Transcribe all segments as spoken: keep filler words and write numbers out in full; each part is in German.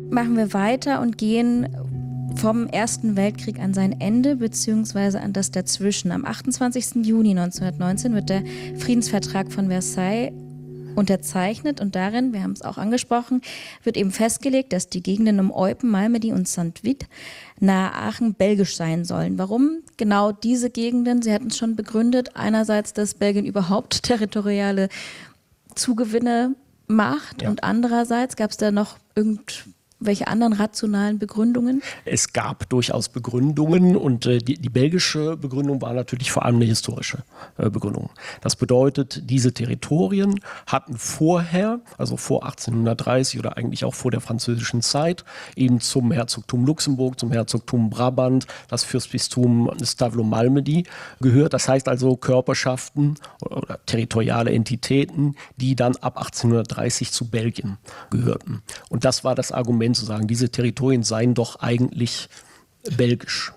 machen wir weiter und gehen vom Ersten Weltkrieg an sein Ende beziehungsweise an das dazwischen. Am achtundzwanzigsten Juni neunzehnhundertneunzehn wird der Friedensvertrag von Versailles unterzeichnet und darin, wir haben es auch angesprochen, wird eben festgelegt, dass die Gegenden um Eupen, Malmedy und Sankt Vith nahe Aachen belgisch sein sollen. Warum genau diese Gegenden? Sie hatten es schon begründet. Einerseits, dass Belgien überhaupt territoriale Zugewinne macht, ja. Und andererseits gab es da noch irgendwelche anderen rationalen Begründungen? Es gab durchaus Begründungen und äh, die, die belgische Begründung war natürlich vor allem eine historische äh, Begründung. Das bedeutet, diese Territorien hatten vorher, also vor achtzehnhundertdreißig oder eigentlich auch vor der französischen Zeit, eben zum Herzogtum Luxemburg, zum Herzogtum Brabant, das Fürstbistum Stavelot-Malmedy gehört. Das heißt also Körperschaften oder, oder territoriale Entitäten, die dann ab achtzehnhundertdreißig zu Belgien gehörten. Und das war das Argument, zu sagen, diese Territorien seien doch eigentlich belgisch.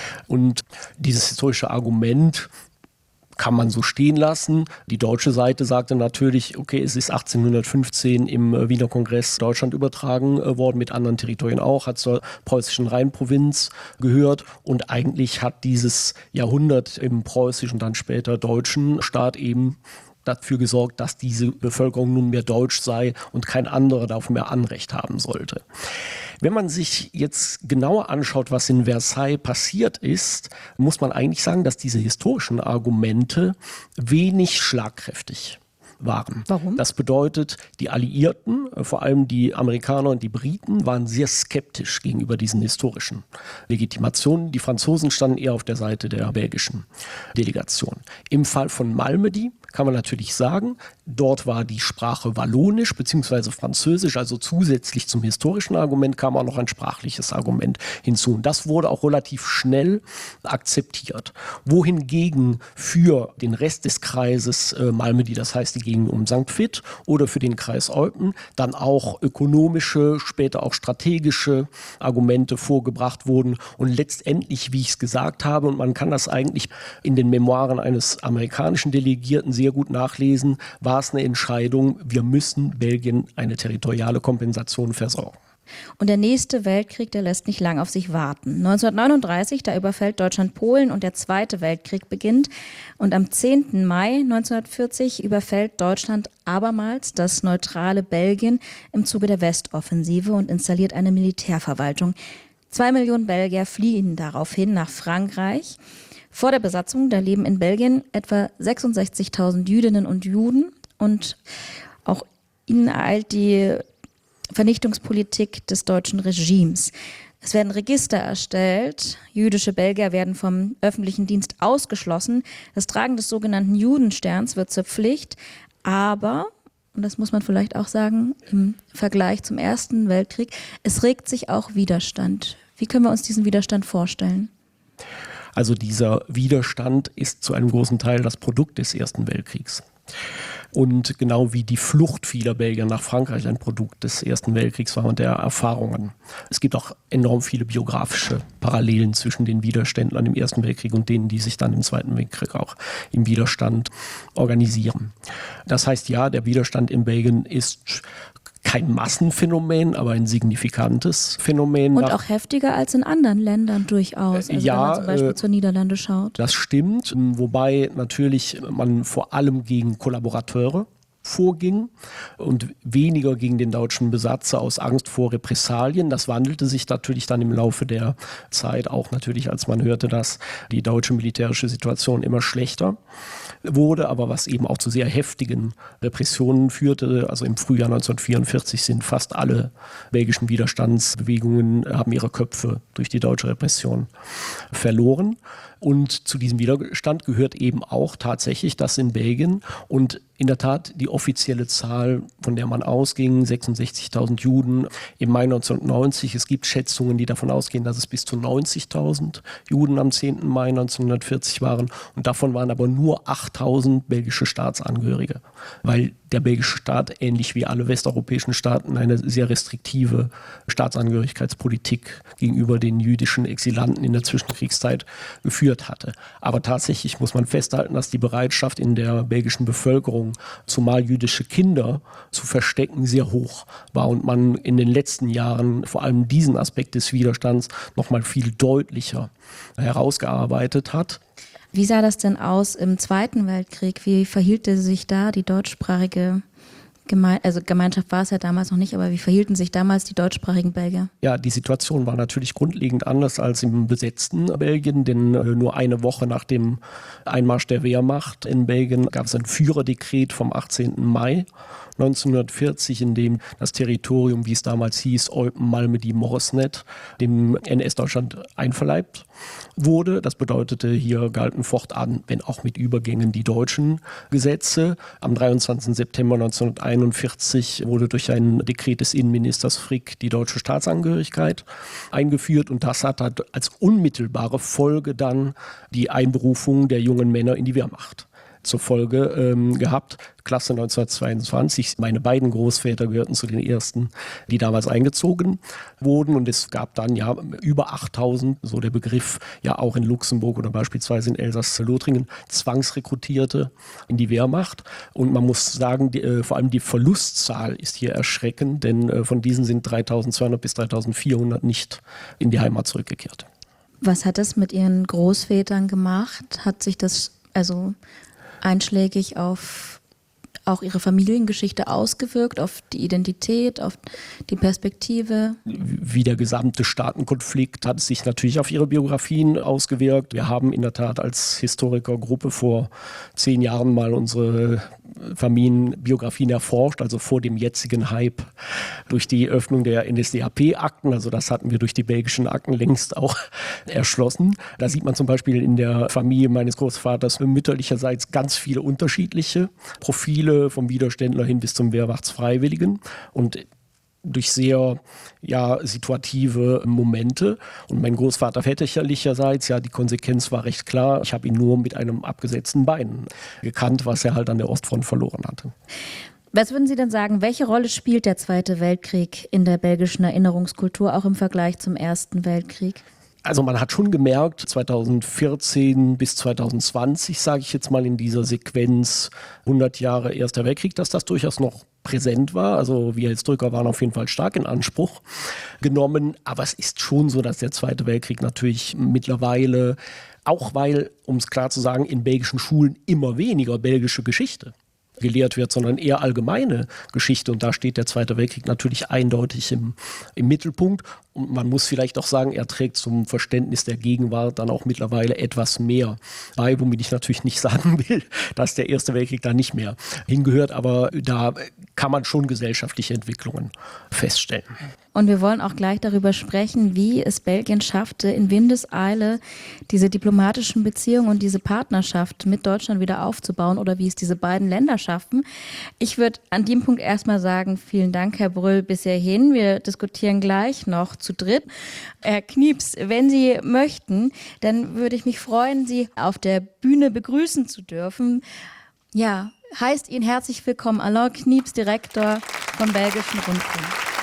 Und dieses historische Argument kann man so stehen lassen. Die deutsche Seite sagte natürlich, okay, es ist achtzehnhundertfünfzehn im Wiener Kongress Deutschland übertragen worden, mit anderen Territorien auch, hat zur preußischen Rheinprovinz gehört und eigentlich hat dieses Jahrhundert im preußischen und dann später deutschen Staat eben dafür gesorgt, dass diese Bevölkerung nunmehr deutsch sei und kein anderer darauf mehr Anrecht haben sollte. Wenn man sich jetzt genauer anschaut, was in Versailles passiert ist, muss man eigentlich sagen, dass diese historischen Argumente wenig schlagkräftig waren. Warum? Das bedeutet, die Alliierten, vor allem die Amerikaner und die Briten, waren sehr skeptisch gegenüber diesen historischen Legitimationen. Die Franzosen standen eher auf der Seite der belgischen Delegation. Im Fall von Malmedy kann man natürlich sagen, dort war die Sprache Wallonisch bzw. Französisch, also zusätzlich zum historischen Argument kam auch noch ein sprachliches Argument hinzu. Und das wurde auch relativ schnell akzeptiert. Wohingegen für den Rest des Kreises äh, Malmedy, das heißt die Gegend um Sankt Vith oder für den Kreis Eupen, dann auch ökonomische, später auch strategische Argumente vorgebracht wurden. Und letztendlich, wie ich es gesagt habe, und man kann das eigentlich in den Memoiren eines amerikanischen Delegierten sehr gut nachlesen, war es eine Entscheidung, wir müssen Belgien eine territoriale Kompensation versorgen. Und der nächste Weltkrieg, der lässt nicht lang auf sich warten. neunzehnhundertneununddreißig, da überfällt Deutschland Polen und der Zweite Weltkrieg beginnt. Und am zehnten Mai neunzehnhundertvierzig überfällt Deutschland abermals das neutrale Belgien im Zuge der Westoffensive und installiert eine Militärverwaltung. Zwei Millionen Belgier fliehen daraufhin nach Frankreich. Vor der Besatzung, da leben in Belgien etwa sechsundsechzigtausend Jüdinnen und Juden und auch ihnen ereilt die Vernichtungspolitik des deutschen Regimes. Es werden Register erstellt, jüdische Belgier werden vom öffentlichen Dienst ausgeschlossen, das Tragen des sogenannten Judensterns wird zur Pflicht, aber, und das muss man vielleicht auch sagen, im Vergleich zum Ersten Weltkrieg, es regt sich auch Widerstand. Wie können wir uns diesen Widerstand vorstellen? Also dieser Widerstand ist zu einem großen Teil das Produkt des Ersten Weltkriegs. Und genau wie die Flucht vieler Belgier nach Frankreich ein Produkt des Ersten Weltkriegs war und der Erfahrungen. Es gibt auch enorm viele biografische Parallelen zwischen den Widerständlern im Ersten Weltkrieg und denen, die sich dann im Zweiten Weltkrieg auch im Widerstand organisieren. Das heißt, ja, der Widerstand in Belgien ist kein Massenphänomen, aber ein signifikantes Phänomen. Und auch heftiger als in anderen Ländern durchaus, also ja, wenn man zum Beispiel äh, zur Niederlande schaut. Das stimmt, wobei natürlich man vor allem gegen Kollaborateure vorging und weniger gegen den deutschen Besatzer aus Angst vor Repressalien. Das wandelte sich natürlich dann im Laufe der Zeit auch natürlich, als man hörte, dass die deutsche militärische Situation immer schlechter wurde, aber was eben auch zu sehr heftigen Repressionen führte. Also im Frühjahr neunzehnhundertvierundvierzig sind fast alle belgischen Widerstandsbewegungen, haben ihre Köpfe durch die deutsche Repression verloren. Und zu diesem Widerstand gehört eben auch tatsächlich, dass in Belgien und in der Tat die offizielle Zahl, von der man ausging, sechsundsechzigtausend Juden im Mai neunzehnhundertneunzig. Es gibt Schätzungen, die davon ausgehen, dass es bis zu neunzigtausend Juden am zehnten Mai neunzehnhundertvierzig waren. Und davon waren aber nur achttausend belgische Staatsangehörige, weil der belgische Staat, ähnlich wie alle westeuropäischen Staaten, eine sehr restriktive Staatsangehörigkeitspolitik gegenüber den jüdischen Exilanten in der Zwischenkriegszeit geführt geführt hatte. Aber tatsächlich muss man festhalten, dass die Bereitschaft in der belgischen Bevölkerung, zumal jüdische Kinder zu verstecken, sehr hoch war und man in den letzten Jahren vor allem diesen Aspekt des Widerstands noch mal viel deutlicher herausgearbeitet hat. Wie sah das denn aus im Zweiten Weltkrieg? Wie verhielt sich da die deutschsprachige Geme- also Gemeinschaft war es ja damals noch nicht, aber wie verhielten sich damals die deutschsprachigen Belgier? Ja, die Situation war natürlich grundlegend anders als im besetzten Belgien, denn äh, nur eine Woche nach dem Einmarsch der Wehrmacht in Belgien gab es ein Führerdekret vom achtzehnten Mai neunzehnhundertvierzig, in dem das Territorium, wie es damals hieß, Eupen-Malmedy-Moresnet, dem N S-Deutschland einverleibt wurde. Das bedeutete, hier galten fortan, wenn auch mit Übergängen, die deutschen Gesetze. Am dreiundzwanzigsten September neunzehnhunderteinundvierzig wurde durch ein Dekret des Innenministers Frick die deutsche Staatsangehörigkeit eingeführt und das hat halt als unmittelbare Folge dann die Einberufung der jungen Männer in die Wehrmacht zur Folge ähm, gehabt. Klasse neunzehnhundertzweiundzwanzig. Meine beiden Großväter gehörten zu den ersten, die damals eingezogen wurden. Und es gab dann ja über achttausend, so der Begriff, ja auch in Luxemburg oder beispielsweise in Elsass-Lothringen, Zwangsrekrutierte in die Wehrmacht. Und man muss sagen, die, äh, vor allem die Verlustzahl ist hier erschreckend, denn äh, von diesen sind dreitausendzweihundert bis dreitausendvierhundert nicht in die Heimat zurückgekehrt. Was hat das mit Ihren Großvätern gemacht? Hat sich das also einschlägig auf auch ihre Familiengeschichte ausgewirkt, auf die Identität, auf die Perspektive? Wie der gesamte Staatenkonflikt hat es sich natürlich auf ihre Biografien ausgewirkt. Wir haben in der Tat als Historikergruppe vor zehn Jahren mal unsere Familienbiografien erforscht, also vor dem jetzigen Hype durch die Öffnung der N S D A P-Akten. Also das hatten wir durch die belgischen Akten längst auch erschlossen. Da sieht man zum Beispiel in der Familie meines Großvaters mütterlicherseits ganz viele unterschiedliche Profile, vom Widerständler hin bis zum Wehrmachtsfreiwilligen und durch sehr ja, situative Momente. Und mein Großvater väterlicherseits, ja, die Konsequenz war recht klar. Ich habe ihn nur mit einem abgesetzten Bein gekannt, was er halt an der Ostfront verloren hatte. Was würden Sie denn sagen, welche Rolle spielt der Zweite Weltkrieg in der belgischen Erinnerungskultur, auch im Vergleich zum Ersten Weltkrieg? Also man hat schon gemerkt, zweitausendvierzehn bis zweitausendzwanzig, sage ich jetzt mal in dieser Sequenz hundert Jahre Erster Weltkrieg, dass das durchaus noch präsent war. Also wir als Drücker waren auf jeden Fall stark in Anspruch genommen. Aber es ist schon so, dass der Zweite Weltkrieg natürlich mittlerweile, auch weil, um es klar zu sagen, in belgischen Schulen immer weniger belgische Geschichte gelehrt wird, sondern eher allgemeine Geschichte. Und da steht der Zweite Weltkrieg natürlich eindeutig im, im Mittelpunkt. Und man muss vielleicht auch sagen, er trägt zum Verständnis der Gegenwart dann auch mittlerweile etwas mehr bei, womit ich natürlich nicht sagen will, dass der Erste Weltkrieg da nicht mehr hingehört. Aber da kann man schon gesellschaftliche Entwicklungen feststellen. Und wir wollen auch gleich darüber sprechen, wie es Belgien schaffte, in Windeseile diese diplomatischen Beziehungen und diese Partnerschaft mit Deutschland wieder aufzubauen oder wie es diese beiden Länder schaffen. Ich würde an dem Punkt erstmal sagen, vielen Dank, Herr Brüll, bis hierhin. Wir diskutieren gleich noch zu dritt. Herr Knieps, wenn Sie möchten, dann würde ich mich freuen, Sie auf der Bühne begrüßen zu dürfen. Ja, heißt Ihnen herzlich willkommen, Alain Knieps, Direktor vom Belgischen Rundfunk.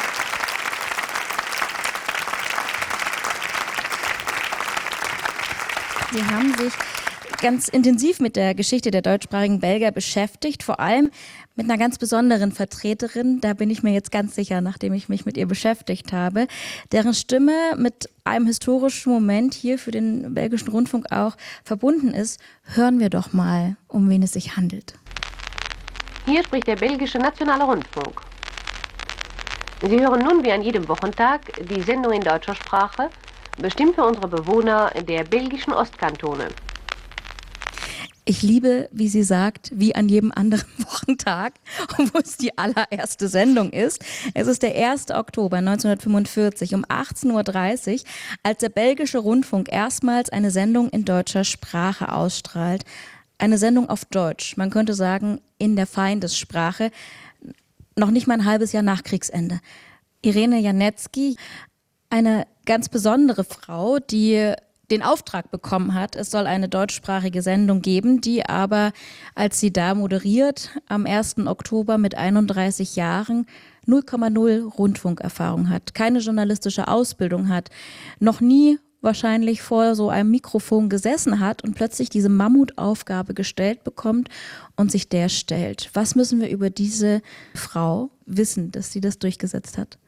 Sie haben sich ganz intensiv mit der Geschichte der deutschsprachigen Belgier beschäftigt, vor allem mit einer ganz besonderen Vertreterin, da bin ich mir jetzt ganz sicher, nachdem ich mich mit ihr beschäftigt habe, deren Stimme mit einem historischen Moment hier für den Belgischen Rundfunk auch verbunden ist. Hören wir doch mal, um wen es sich handelt. Hier spricht der Belgische Nationale Rundfunk. Sie hören nun wie an jedem Wochentag die Sendung in deutscher Sprache, bestimmt für unsere Bewohner der belgischen Ostkantone. Ich liebe, wie sie sagt, wie an jedem anderen Wochentag, obwohl es die allererste Sendung ist. Es ist der erste Oktober neunzehnhundertfünfundvierzig um achtzehn Uhr dreißig, als der Belgische Rundfunk erstmals eine Sendung in deutscher Sprache ausstrahlt. Eine Sendung auf Deutsch, man könnte sagen in der Feindessprache, noch nicht mal ein halbes Jahr nach Kriegsende. Irene Janetzki, eine ganz besondere Frau, die den Auftrag bekommen hat, es soll eine deutschsprachige Sendung geben, die aber, als sie da moderiert, am ersten Oktober mit einunddreißig Jahren null Komma null Rundfunkerfahrung hat, keine journalistische Ausbildung hat, noch nie wahrscheinlich vor so einem Mikrofon gesessen hat und plötzlich diese Mammutaufgabe gestellt bekommt und sich der stellt. Was müssen wir über diese Frau wissen, dass sie das durchgesetzt hat?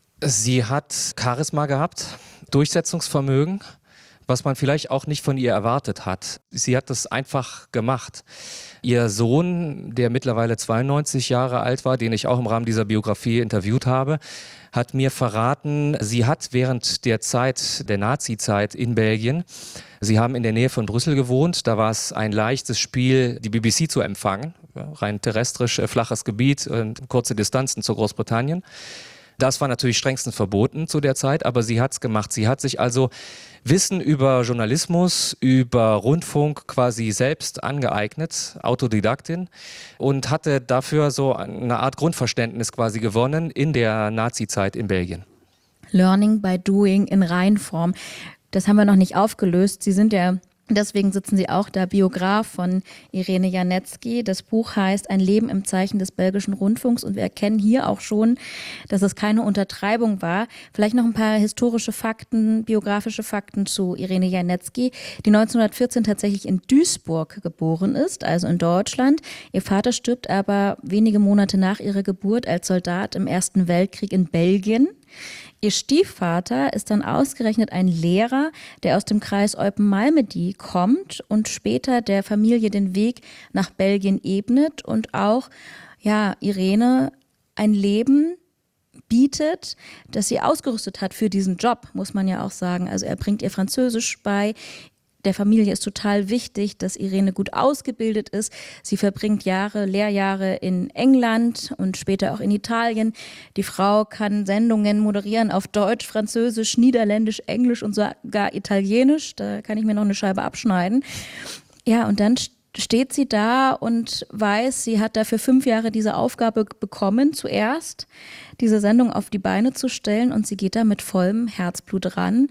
Sie hat Charisma gehabt, Durchsetzungsvermögen, was man vielleicht auch nicht von ihr erwartet hat. Sie hat das einfach gemacht. Ihr Sohn, der mittlerweile zweiundneunzig Jahre alt war, den ich auch im Rahmen dieser Biografie interviewt habe, hat mir verraten, sie hat während der Zeit, der Nazi-Zeit in Belgien, sie haben in der Nähe von Brüssel gewohnt, da war es ein leichtes Spiel, die B B C zu empfangen, rein terrestrisch, flaches Gebiet und kurze Distanzen zu Großbritannien. Das war natürlich strengstens verboten zu der Zeit, aber sie hat es gemacht. Sie hat sich also Wissen über Journalismus, über Rundfunk quasi selbst angeeignet, Autodidaktin, und hatte dafür so eine Art Grundverständnis quasi gewonnen in der Nazi-Zeit in Belgien. Learning by doing in Reinform. Das haben wir noch nicht aufgelöst. Sie sind ja, deswegen sitzen Sie auch da, Biograf von Irene Janetzki. Das Buch heißt Ein Leben im Zeichen des belgischen Rundfunks und wir erkennen hier auch schon, dass es keine Untertreibung war. Vielleicht noch ein paar historische Fakten, biografische Fakten zu Irene Janetzki, die neunzehnhundertvierzehn tatsächlich in Duisburg geboren ist, also in Deutschland. Ihr Vater stirbt aber wenige Monate nach ihrer Geburt als Soldat im Ersten Weltkrieg in Belgien. Ihr Stiefvater ist dann ausgerechnet ein Lehrer, der aus dem Kreis Eupen-Malmedy kommt und später der Familie den Weg nach Belgien ebnet und auch, ja, Irene ein Leben bietet, das sie ausgerüstet hat für diesen Job, muss man ja auch sagen. Also er bringt ihr Französisch bei. Der Familie ist total wichtig, dass Irene gut ausgebildet ist. Sie verbringt Jahre, Lehrjahre in England und später auch in Italien. Die Frau kann Sendungen moderieren auf Deutsch, Französisch, Niederländisch, Englisch und sogar Italienisch. Da kann ich mir noch eine Scheibe abschneiden. Ja, und dann steht sie da und weiß, sie hat dafür fünf Jahre diese Aufgabe bekommen, zuerst diese Sendung auf die Beine zu stellen, und sie geht da mit vollem Herzblut ran,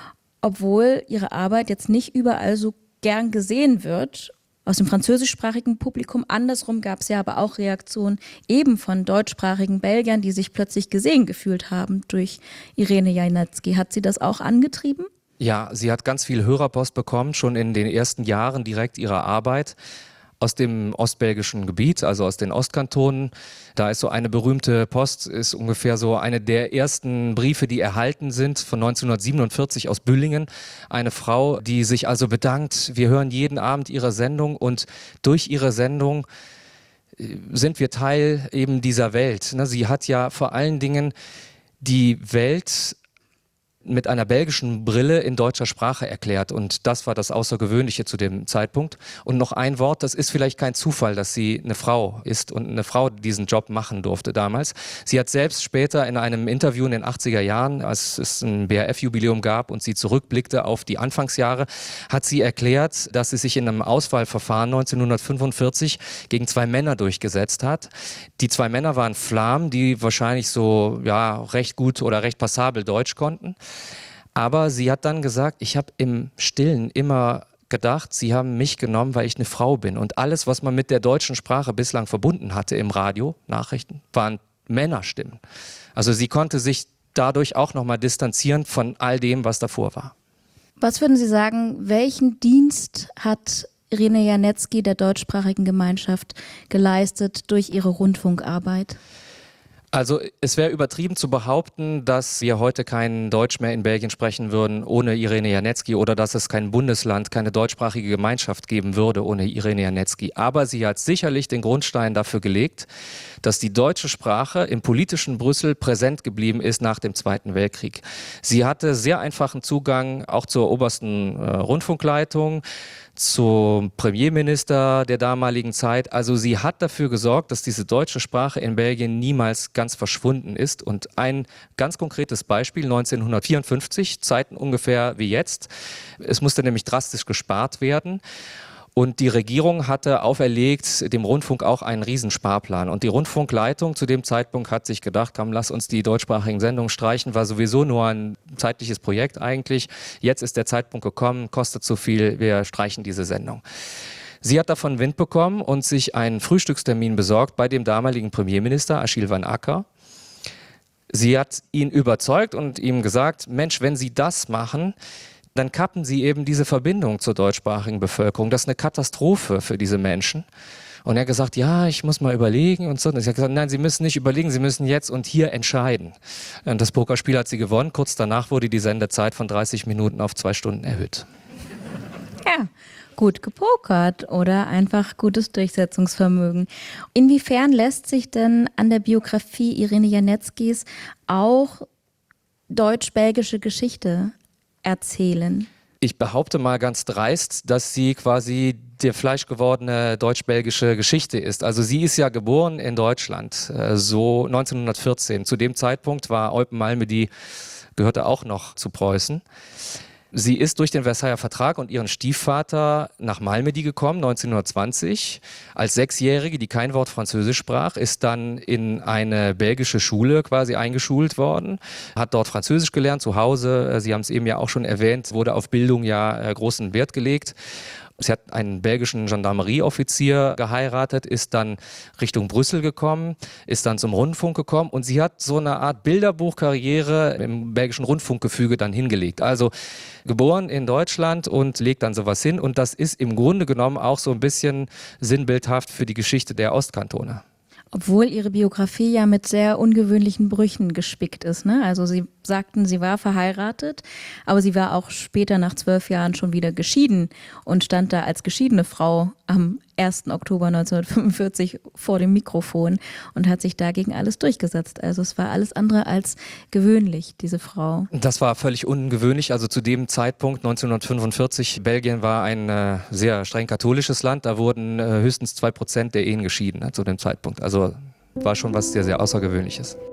obwohl ihre Arbeit jetzt nicht überall so gern gesehen wird. Aus dem französischsprachigen Publikum. Andersrum gab es ja aber auch Reaktionen eben von deutschsprachigen Belgiern, die sich plötzlich gesehen gefühlt haben durch Irene Janetzki. Hat sie das auch angetrieben? Ja, sie hat ganz viel Hörerpost bekommen, schon in den ersten Jahren direkt ihrer Arbeit. Aus dem ostbelgischen Gebiet, also aus den Ostkantonen. Da ist so eine berühmte Post, ist ungefähr so eine der ersten Briefe, die erhalten sind, von neunzehnhundertsiebenundvierzig aus Büllingen. Eine Frau, die sich also bedankt, wir hören jeden Abend ihre Sendung und durch ihre Sendung sind wir Teil eben dieser Welt. Sie hat ja vor allen Dingen die Welt mit einer belgischen Brille in deutscher Sprache erklärt, und das war das Außergewöhnliche zu dem Zeitpunkt. Und noch ein Wort, das ist vielleicht kein Zufall, dass sie eine Frau ist und eine Frau diesen Job machen durfte damals. Sie hat selbst später in einem Interview in den achtziger Jahren, als es ein B R F-Jubiläum gab und sie zurückblickte auf die Anfangsjahre, hat sie erklärt, dass sie sich in einem Auswahlverfahren neunzehnhundertfünfundvierzig gegen zwei Männer durchgesetzt hat. Die zwei Männer waren Flamen, die wahrscheinlich so ja recht gut oder recht passabel Deutsch konnten. Aber sie hat dann gesagt, ich habe im Stillen immer gedacht, sie haben mich genommen, weil ich eine Frau bin. Und alles, was man mit der deutschen Sprache bislang verbunden hatte im Radio, Nachrichten, waren Männerstimmen. Also sie konnte sich dadurch auch nochmal distanzieren von all dem, was davor war. Was würden Sie sagen, welchen Dienst hat Irene Janetzki der deutschsprachigen Gemeinschaft geleistet durch ihre Rundfunkarbeit? Also es wäre übertrieben zu behaupten, dass wir heute kein Deutsch mehr in Belgien sprechen würden ohne Irene Janetzki oder dass es kein Bundesland, keine deutschsprachige Gemeinschaft geben würde ohne Irene Janetzki. Aber sie hat sicherlich den Grundstein dafür gelegt, dass die deutsche Sprache im politischen Brüssel präsent geblieben ist nach dem Zweiten Weltkrieg. Sie hatte sehr einfachen Zugang auch zur obersten äh, Rundfunkleitung, zum Premierminister der damaligen Zeit. Also sie hat dafür gesorgt, dass diese deutsche Sprache in Belgien niemals ganz verschwunden ist. Und ein ganz konkretes Beispiel, neunzehnhundertvierundfünfzig, Zeiten ungefähr wie jetzt. Es musste nämlich drastisch gespart werden. Und die Regierung hatte auferlegt, dem Rundfunk auch einen Riesensparplan. Und die Rundfunkleitung zu dem Zeitpunkt hat sich gedacht, komm, lass uns die deutschsprachigen Sendungen streichen, war sowieso nur ein zeitliches Projekt eigentlich. Jetzt ist der Zeitpunkt gekommen, kostet zu viel, wir streichen diese Sendung. Sie hat davon Wind bekommen und sich einen Frühstückstermin besorgt bei dem damaligen Premierminister Achille van Acker. Sie hat ihn überzeugt und ihm gesagt, Mensch, wenn Sie das machen, dann kappen sie eben diese Verbindung zur deutschsprachigen Bevölkerung. Das ist eine Katastrophe für diese Menschen. Und er hat gesagt, ja, ich muss mal überlegen und so. Und ich habe gesagt, nein, Sie müssen nicht überlegen, Sie müssen jetzt und hier entscheiden. Und das Pokerspiel hat sie gewonnen. Kurz danach wurde die Sendezeit von dreißig Minuten auf zwei Stunden erhöht. Ja, gut gepokert oder einfach gutes Durchsetzungsvermögen. Inwiefern lässt sich denn an der Biografie Irene Janeckis auch deutsch-belgische Geschichte erzählen? Ich behaupte mal ganz dreist, dass sie quasi der fleischgewordene deutsch-belgische Geschichte ist. Also sie ist ja geboren in Deutschland, so neunzehnhundertvierzehn. Zu dem Zeitpunkt war Eupen-Malmedy, gehörte auch noch zu Preußen. Sie ist durch den Versailler Vertrag und ihren Stiefvater nach Malmedy gekommen, neunzehnhundertzwanzig. Als Sechsjährige, die kein Wort Französisch sprach, ist dann in eine belgische Schule quasi eingeschult worden, hat dort Französisch gelernt, zu Hause. Sie haben es eben ja auch schon erwähnt, wurde auf Bildung ja großen Wert gelegt. Sie hat einen belgischen Gendarmerieoffizier geheiratet, ist dann Richtung Brüssel gekommen, ist dann zum Rundfunk gekommen und sie hat so eine Art Bilderbuchkarriere im belgischen Rundfunkgefüge dann hingelegt. Also geboren in Deutschland und legt dann sowas hin und das ist im Grunde genommen auch so ein bisschen sinnbildhaft für die Geschichte der Ostkantone. Obwohl ihre Biografie ja mit sehr ungewöhnlichen Brüchen gespickt ist, ne? Also sie sagten, sie war verheiratet, aber sie war auch später nach zwölf Jahren schon wieder geschieden und stand da als geschiedene Frau am ersten Oktober neunzehnhundertfünfundvierzig vor dem Mikrofon und hat sich dagegen alles durchgesetzt. Also es war alles andere als gewöhnlich, diese Frau. Das war völlig ungewöhnlich. Also zu dem Zeitpunkt neunzehnhundertfünfundvierzig, Belgien war ein äh, sehr streng katholisches Land. Da wurden äh, höchstens zwei Prozent der Ehen geschieden, ne, zu dem Zeitpunkt. Also war schon was sehr, sehr Außergewöhnliches.